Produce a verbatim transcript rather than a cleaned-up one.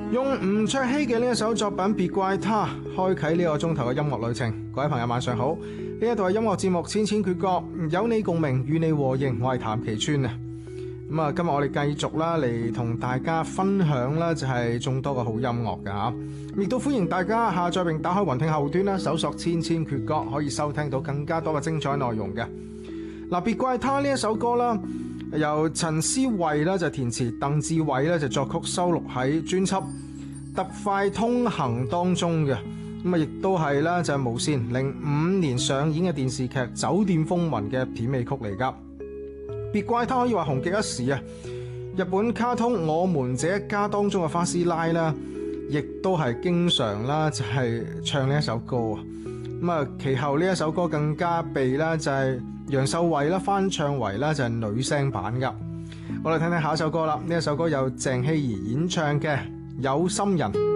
用吳卓羲嘅呢一首作品《別怪他》開啟呢個鐘頭嘅音樂旅程。各位朋友晚上好，呢一度係音樂節目《千千闕歌》，有你共鳴，與你和應，我係譚其川啊。咁啊，今日我哋繼續啦嚟同大家分享啦，就係眾多嘅好音樂㗎吓。亦都歡迎大家下載並打開雲聽後端啦，搜索《千千闕歌》，可以收聽到更加多嘅精彩內容嘅。嗱，《別怪他》呢一首歌啦，由陳思慧啦就填詞，鄧志偉咧就作曲，收錄喺專輯《特快通行》當中嘅。咁啊，亦都係啦，就係無綫零五年上演嘅電視劇《酒店風雲》嘅片尾曲嚟噶。別怪他可以話紅極一時啊！日本卡通《我們這一家》當中嘅花師奶啦，亦都係經常啦就係唱呢一首歌啊。咁啊，其後呢一首歌更加被啦就係楊秀慧啦翻唱為啦就係女聲版噶。我哋聽聽下一首歌啦，呢一首歌由鄭希怡演唱嘅《有心人》。